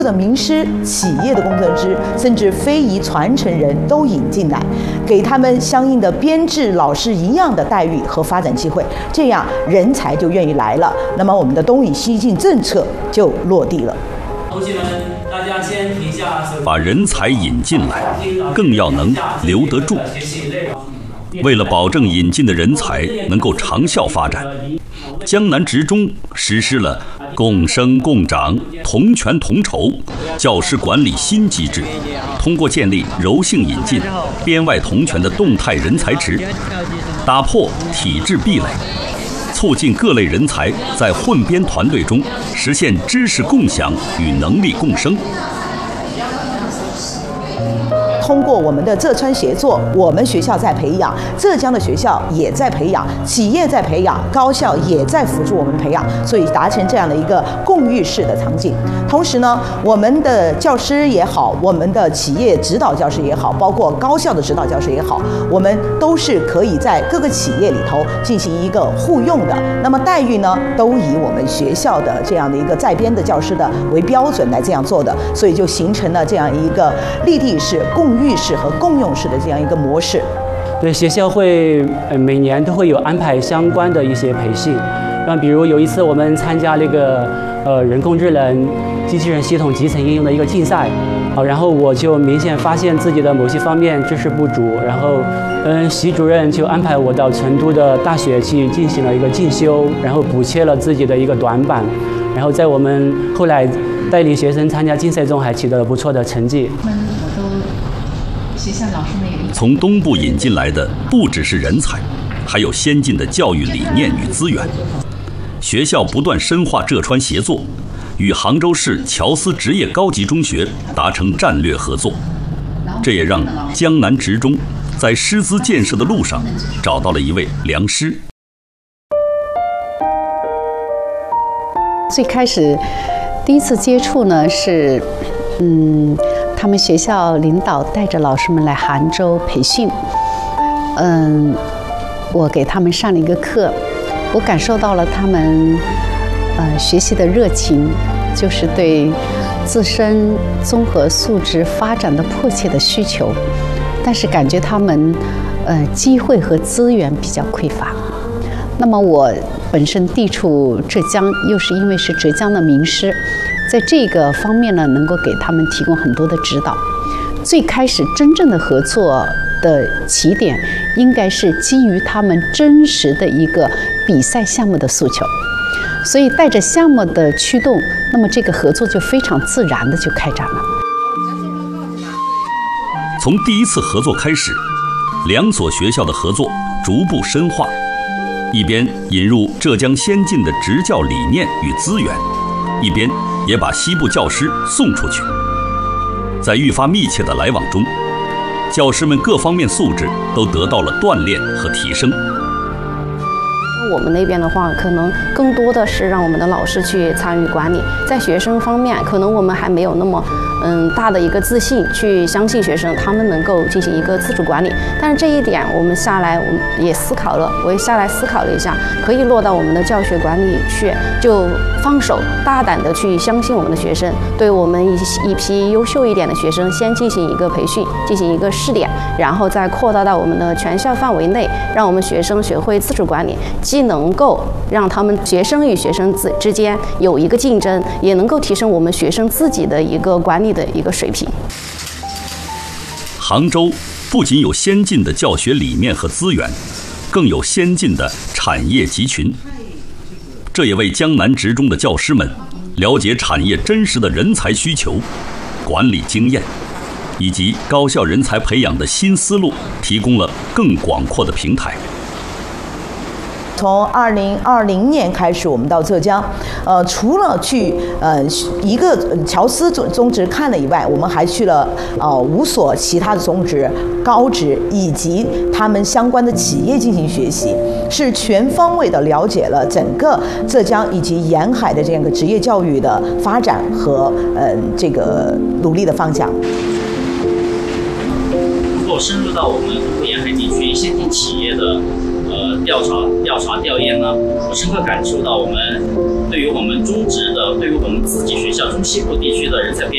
的名师、企业的工程师，甚至非遗传承人都引进来，给他们相应的编制老师一样的待遇和发展机会，这样人才就愿意来了。那么我们的东引西进政策就落地了。 同学们，大家先停下。 把人才引进来，更要能留得住。为了保证引进的人才能够长效发展，江南职中实施了共生共长、同权同酬教师管理新机制，通过建立柔性引进、编外同权的动态人才池，打破体制壁垒，促进各类人才在混编团队中实现知识共享与能力共生。 通过我们的浙川协作，我们学校在培养，浙江的学校也在培养，企业在培养，高校也在辅助我们培养，所以达成这样的一个共育式的场景。同时呢，我们的教师也好，我们的企业指导教师也好，包括高校的指导教师也好，我们都是可以在各个企业里头进行一个互用的。那么待遇呢，都以我们学校的这样的一个在编的教师的为标准来这样做的，所以就形成了这样一个立地式、共育式和共用式的这样一个模式。 对，学校会每年都会有安排相关的一些培训，比如有一次我们参加那个人工智能机器人系统集成应用的一个竞赛，然后我就明显发现自己的某些方面知识不足，然后习主任就安排我到成都的大学去进行了一个进修，然后补切了自己的一个短板，然后在我们后来带领学生参加竞赛中还取得了不错的成绩。 学校老师们从东部引进来的不只是人才，还有先进的教育理念与资源。学校不断深化浙川协作，与杭州市乔司职业高级中学达成战略合作，这也让江南职中在师资建设的路上找到了一位良师。 最开始第一次接触呢是他们学校领导带着老师们来杭州培训，我给他们上了一个课，我感受到了他们学习的热情，就是对自身综合素质发展的迫切的需求，但是感觉他们机会和资源比较匮乏。那么我本身地处浙江，又是因为是浙江的名师，在这个方面呢，能够给他们提供很多的指导。最开始真正的合作的起点，应该是基于他们真实的一个比赛项目的诉求，所以带着项目的驱动，那么这个合作就非常自然的就开展了。 从第一次合作开始，两所学校的合作逐步深化，一边引入浙江先进的职教理念与资源，一边也把西部教师送出去。在愈发密切的来往中，教师们各方面素质都得到了锻炼和提升。 我们那边的话，可能更多的是让我们的老师去参与管理，在学生方面，可能我们还没有那么大的一个自信去相信学生他们能够进行一个自主管理。但是这一点我们下来我们也思考了，我也下来思考了一下，可以落到我们的教学管理去，就放手大胆的去相信我们的学生，对我们一批优秀一点的学生先进行一个培训，进行一个试点，然后再扩大到我们的全校范围内，让我们学生学会自主管理，既能够让他们学生与学生之间有一个竞争，也能够提升我们学生自己的一个管理的一个水平。 杭州不仅有先进的教学理念和资源，更有先进的产业集群，这也为江南职中的教师们了解产业真实的人才需求、管理经验以及高校人才培养的新思路提供了更广阔的平台。 从2020年开始，我们到浙江，除了去一个乔司中职看了以外，我们还去了5所其他的中职、高职以及他们相关的企业进行学习，是全方位的了解了整个浙江以及沿海的这样一个职业教育的发展和这个努力的方向。 如果深入到我们东部沿海地区先进企业的调研呢，我深刻感受到我们对于我们中职的，对于我们自己学校中西部地区的人才培